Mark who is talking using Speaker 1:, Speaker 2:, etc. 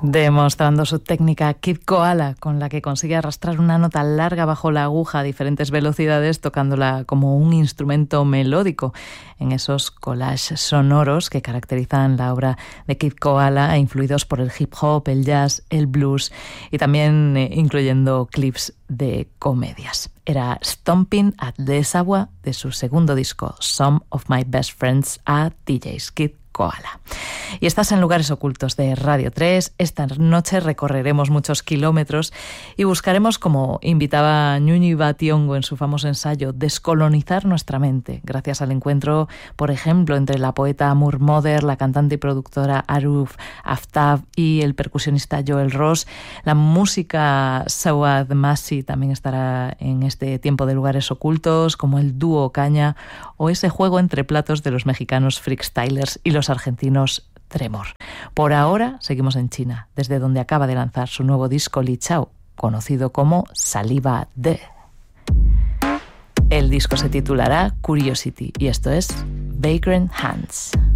Speaker 1: Demostrando su técnica Kid Koala, con la que consigue arrastrar una nota larga bajo la aguja a diferentes velocidades, tocándola como un instrumento melódico en esos collages sonoros que caracterizan la obra de Kid Koala, influidos por el hip hop, el jazz, el blues y también incluyendo clips de comedias. Era Stomping at the Sagua de su segundo disco, Some of My Best Friends Are DJs, Kid Koala. Y estás en Lugares Ocultos de Radio 3. Esta noche recorreremos muchos kilómetros y buscaremos, como invitaba Ñuñiva Tiongo en su famoso ensayo, descolonizar nuestra mente, gracias al encuentro, por ejemplo, entre la poeta Amur Moder, la cantante y productora Aruf Aftab y el percusionista Joel Ross. La música Sawad Masi también estará en este tiempo de Lugares Ocultos, como el dúo Caña o ese juego entre platos de los mexicanos Freakstylers y los argentinos Tremor. Por ahora seguimos en China, desde donde acaba de lanzar su nuevo disco Li Chao, conocido como Saliva De. El disco se titulará Curiosity y esto es Vagrant Hands.